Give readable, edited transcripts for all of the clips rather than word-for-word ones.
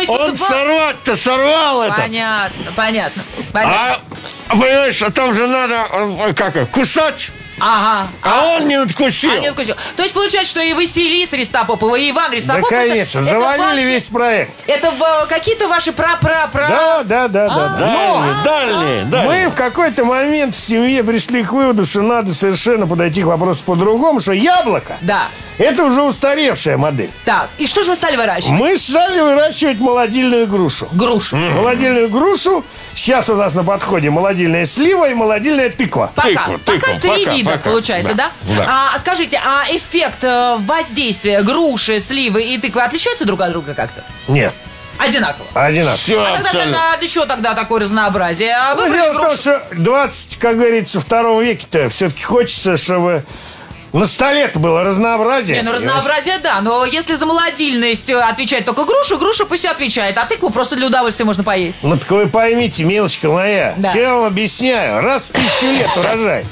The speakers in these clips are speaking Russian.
есть Он вот сорвать-то сорвал это. Понятно. А, понимаешь, а там же надо, кусать. Ага. А он не откусил. То есть получается, что и Василиса Растопопова, и Иван Да, Растопопов... конечно, завалили весь проект. Это какие-то ваши Да. Дальние. Мы в какой-то момент в семье пришли к выводу, что надо совершенно подойти к вопросу по-другому, что яблоко Да. это уже устаревшая модель. Так, и что же вы стали выращивать? Мы стали выращивать молодильную грушу. Грушу. Молодильную грушу. Сейчас у нас на подходе молодильная слива и молодильная тыква. Пока три вида получается, да? А скажите, а эффект воздействия груши, сливы и тыквы отличаются друг от друга как-то? Нет, Одинаково. одинаково. Все А тогда для чего тогда такое разнообразие? А Ну, выбрали дело в том, грушу. что 20, как говорится, втором веке-то все-таки хочется, чтобы на столе-то было разнообразие. Не, разнообразие, да, но если за молодильность отвечает только груша пусть отвечает, а тыкву просто для удовольствия можно поесть. Ну, так вы поймите, милочка моя, Да. что я вам объясняю, раз в 1000 лет урожай.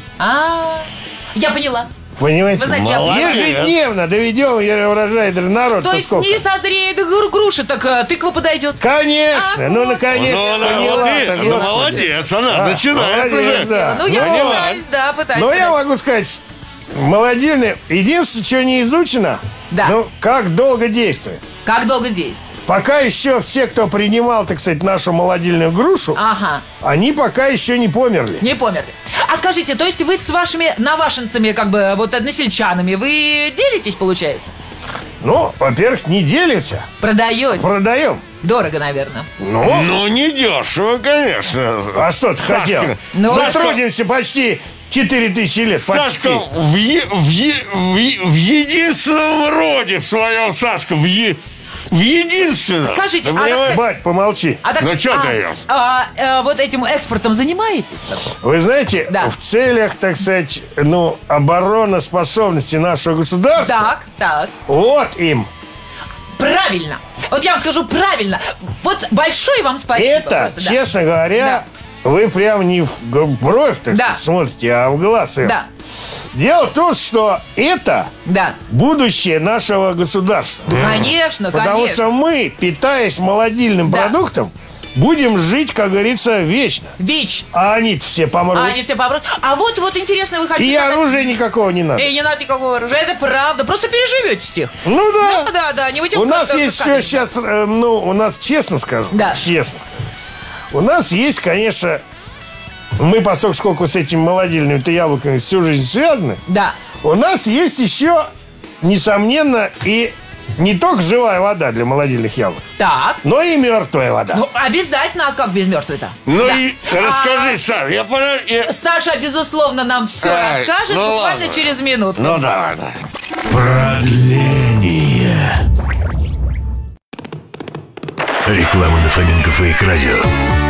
Я поняла. Понимаете? Вы знаете, Молодец. Ежедневно доведем урожай для народа. То есть сколько? не созреет груша, так тыква подойдет. Конечно, ну, наконец поняла. так, господи. Молодец, она начинает молодец, уже. да. Ну, я Поняла. пытаюсь. Но я могу сказать, молодильный, единственное, что не изучено, Да. ну, как долго действует. Как долго здесь? Пока еще все, кто принимал, так сказать, нашу молодильную грушу, Ага, они пока еще не померли. не померли. А скажите, то есть вы с вашими навашенцами, как бы, вот односельчанами, вы делитесь, получается? Ну, во-первых, не делимся, Продаете? продаем. Дорого, наверное. Ну, не дешево, конечно. А что ты Сашка, хотел? ну, Мы трудимся почти 4000 лет, почти. Сашка, в единственном роде в своем, Сашка, в единственном. Скажите, Ты а понимаешь? Бать, помолчи. Ну, чё даёшь? вот этим экспортом занимаетесь? Вы знаете, Да. в целях, так сказать, ну, обороноспособности нашего государства, Так. вот им. Правильно. Вот я вам скажу правильно. Вот большое вам спасибо. Это, просто, да. честно говоря, вы прям не в бровь, так Да. сказать, смотрите, а в глаз. им. Да. Дело в том, что это Да. будущее нашего государства. Ну, конечно, Потому конечно. что мы, питаясь молодильным Да. продуктом, будем жить, как говорится, вечно. Вечно. А они-то все помрут. Они все попробуют. А вот интересно, вы хотите... И оружия никакого не надо. И не надо никакого оружия. Это правда. Просто переживете всех. Ну да. Да. Не выйдем У нас как-то есть как-то. еще сейчас, у нас, честно скажу, Да. честно, у нас есть, конечно, мы, поскольку сколько с этими молодильными яблоками всю жизнь связаны, Да. у нас есть еще, несомненно, и не только живая вода для молодильных яблок, Так. но и мертвая вода. Ну, обязательно, а как без мертвой-то? Ну Да. и расскажи, Саш, Саша, безусловно, нам все Ай, расскажет ну буквально ладно. через минуту. Ну давай. Продление. Реклама на Фоменко Фейк Радио.